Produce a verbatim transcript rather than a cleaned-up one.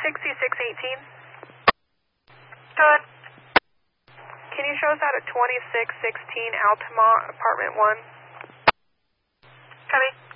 sixty-six eighteen. Good. Can you show us out at twenty-six sixteen Altamont, apartment one? Copy.